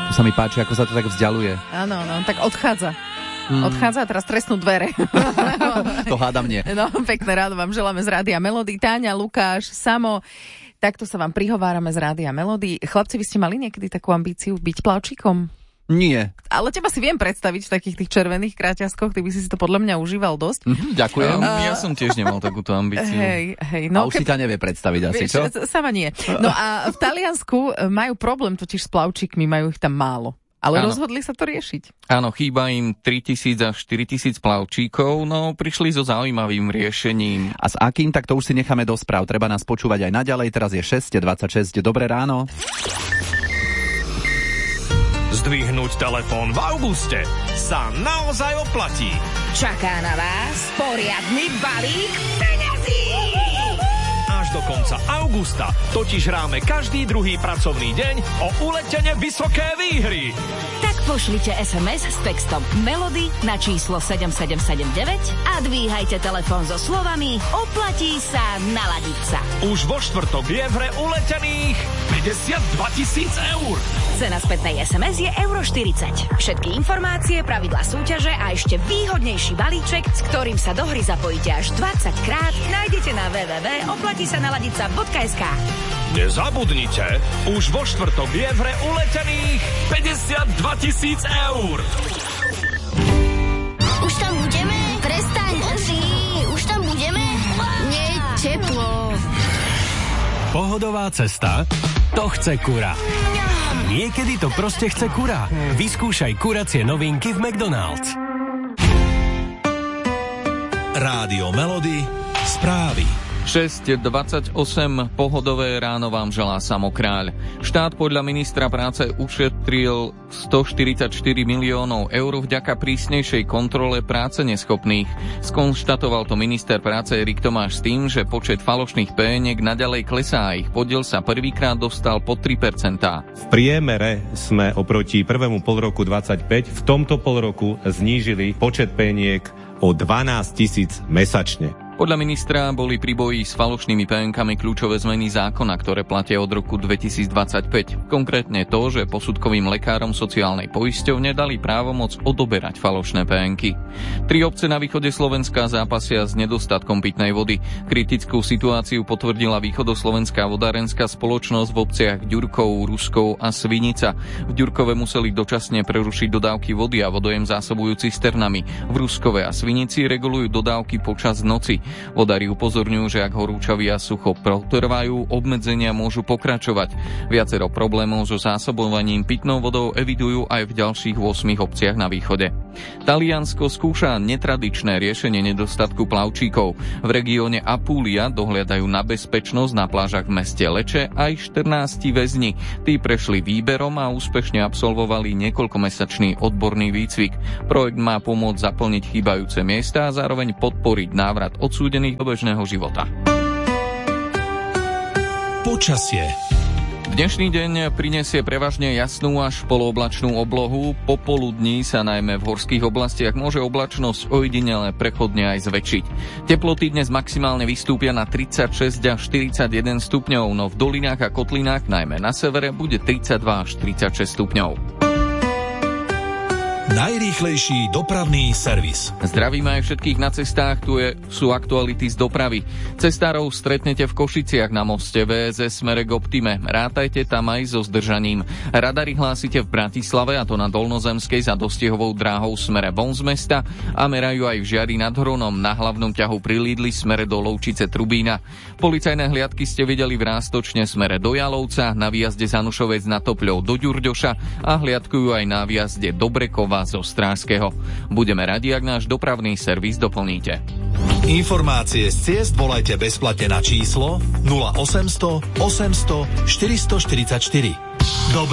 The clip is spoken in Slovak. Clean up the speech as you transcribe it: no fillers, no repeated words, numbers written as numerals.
Sa mi páči, ako sa to tak vzdialuje. Áno, tak odchádza. Odchádza a teraz trestnú dvere. To hádam nie. No, pekné ráno vám želáme z Rádia Melody. Táňa, Lukáš, Samo, takto sa vám prihovárame z Rádia Melody. Chlapci, vy ste mali niekedy takú ambíciu byť plavčíkom? Nie. Ale teba si viem predstaviť v takých tých červených kráťaskoch, ty by si to podľa mňa užíval dosť. Ďakujem. Ja som tiež nemal takúto ambíciu. Hej, no, a už si ťa nevie predstaviť asi, čo? Sama nie. No a v Taliansku majú problém totiž s plavčíkmi, majú ich tam málo. Ale rozhodli sa to riešiť. Áno, chýba im 3000 až 4000 plavčíkov, no prišli so zaujímavým riešením. A s akým, tak to už si necháme do správ. Treba nás počúvať aj naďalej, teraz je 6:26. Dobré ráno. Zdvihnúť telefón v auguste sa naozaj oplatí. Čaká na vás poriadny balík peňazí. Až do konca augusta totiž hráme každý druhý pracovný deň o uletene vysoké výhry. Tak pošlite SMS s textom Melody na číslo 7779 a dvíhajte telefón so slovami oplatí sa naladiť sa. Už vo štvrtok je v hre uletených 52 000 eur. Cena spätnej SMS je €40. Všetky informácie, pravidlá súťaže a ešte výhodnejší balíček, s ktorým sa do hry zapojíte až 20 krát, nájdete na www.oplatisanaladica.sk. Nezabudnite, už vo štvrtok je v hre uletených 52 000 eur. Už tam budeme? Prestaň, Oži, už tam budeme? Nie, teplo. Pohodová cesta? To chce kura. Niekedy to proste chce kura. Vyskúšaj kuracie novinky v McDonald's. Rádio Melody, správy. 6:28, pohodové ráno vám želá Samo Kráľ. Štát podľa ministra práce ušetril 144 miliónov eur vďaka prísnejšej kontrole práce neschopných. Skonštatoval to minister práce Erik Tomáš s tým, že počet falošných PN-iek naďalej klesá a ich podiel sa prvýkrát dostal pod 3%. V priemere sme oproti prvému polroku 25 v tomto polroku znížili počet PN-iek o 12 000 mesačne. Podľa ministra boli pri boji s falošnými PN-kami kľúčové zmeny zákona, ktoré platia od roku 2025. Konkrétne to, že posudkovým lekárom sociálnej poisťovne dali právomoc odoberať falošné PN-ky. 3 obce na východe Slovenska zápasia s nedostatkom pitnej vody. Kritickú situáciu potvrdila východoslovenská vodárenská spoločnosť v obciach Ďurkov, Ruskov a Svinica. V Ďurkove museli dočasne prerušiť dodávky vody a vodojem zásobujú cisternami. V Ruskove a Svinici regulujú dodávky počas noci. Vodári upozorňujú, že ak horúčavy a sucho pretrvajú, obmedzenia môžu pokračovať. Viacero problémov so zásobovaním pitnou vodou evidujú aj v ďalších 8 obciach na východe. Taliansko skúša netradičné riešenie nedostatku plavčíkov. V regióne Apulia dohliadajú na bezpečnosť na plážach v meste Leče aj 14 väzni. Tí prešli výberom a úspešne absolvovali niekoľkomesačný odborný výcvik. Projekt má pomôcť zaplniť chýbajúce miesta a zároveň podporiť návrat odsúdených do bežného života. Počasie. Dnešný deň prinesie prevažne jasnú až polooblačnú oblohu. Popoludní sa najmä v horských oblastiach môže oblačnosť ojedinele prechodne aj zväčšiť. Teploty dnes maximálne vystúpia na 36 až 41 stupňov, no v dolinách a kotlinách, najmä na severe, bude 32 až 36 stupňov. Najrýchlejší dopravný servis. Zdravíme aj všetkých na cestách, sú aktuality z dopravy. Cestárov stretnete v Košiciach na moste VSS smere k Optime. Rátajte tam aj so zdržaním. Radary hlásite v Bratislave, a to na Dolnozemskej za dostihovou dráhou smere von z mesta, a merajú aj v Žiari nad Hronom na hlavnom ťahu pri Lídli smere do Lovčice Trubína. Policajné hliadky ste videli v Rástočne smere do Jalovca, na výjazde z Hanušovec na Topľov do Ďurďoša a hliadkujú aj na výjazde do Brekova zo Strážskeho. Budeme radi, ak náš dopravný servis doplníte. Informácie z ciest volajte bezplatne na číslo 0800 800 444.